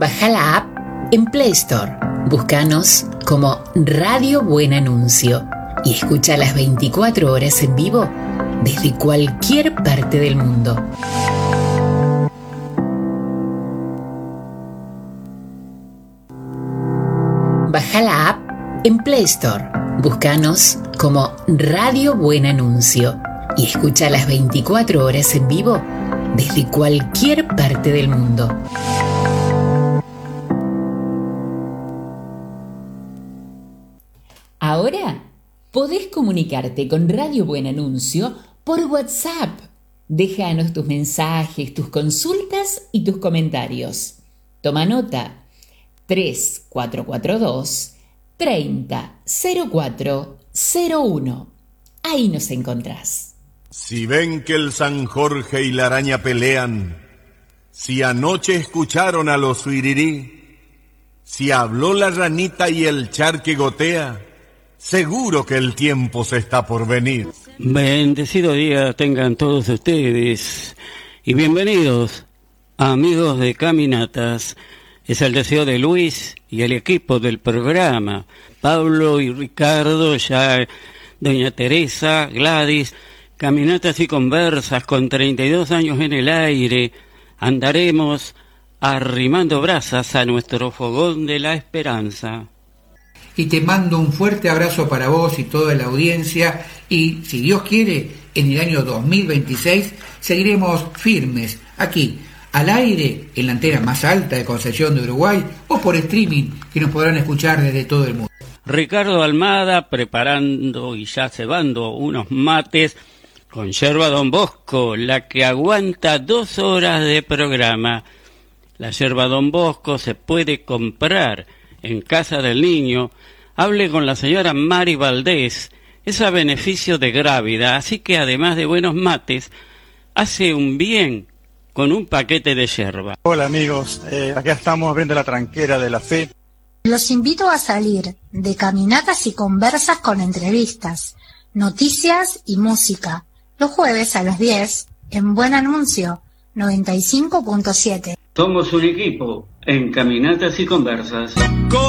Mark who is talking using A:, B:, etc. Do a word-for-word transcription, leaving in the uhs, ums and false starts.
A: Baja la app en Play Store. Búscanos como Radio Buen Anuncio y escucha las veinticuatro horas en vivo desde cualquier parte del mundo. Baja la app en Play Store. Búscanos como Radio Buen Anuncio y escucha las veinticuatro horas en vivo desde cualquier parte del mundo. Ahora podés comunicarte con Radio Buen Anuncio por WhatsApp. Déjanos tus mensajes, tus consultas y tus comentarios. Toma nota: tres cuatro cuatro dos, treinta, cero cuatro cero uno. Ahí nos encontrás.
B: Si ven que el San Jorge y la araña pelean, si anoche escucharon a los suirirí, si habló la ranita y el charque gotea, seguro que el tiempo se está por venir.
C: Bendecido día tengan todos ustedes y bienvenidos, amigos de Caminatas. Es el deseo de Luis y el equipo del programa, Pablo y Ricardo, ya doña Teresa, Gladys. Caminatas y conversas con treinta y dos años en el aire. Andaremos arrimando brasas a nuestro fogón de la esperanza.
D: Y te mando un fuerte abrazo para vos y toda la audiencia, y si Dios quiere, en el año dos mil veintiséis seguiremos firmes aquí, al aire, en la antena más alta de Concepción de Uruguay, o por streaming, que nos podrán escuchar desde todo el mundo.
C: Ricardo Almada preparando y ya cebando unos mates con yerba Don Bosco, la que aguanta dos horas de programa. La yerba Don Bosco se puede comprar en Casa del Niño. Hable con la señora Mari Valdés, es a beneficio de Grávida, así que además de buenos mates, hace un bien con un paquete de yerba.
E: Hola amigos, eh, acá estamos viendo la tranquera de la fe.
F: Los invito a salir de caminatas y conversas con entrevistas, noticias y música, los jueves a las diez en Buen Anuncio noventa y cinco punto siete.
C: Somos un equipo en Caminatas y Conversas.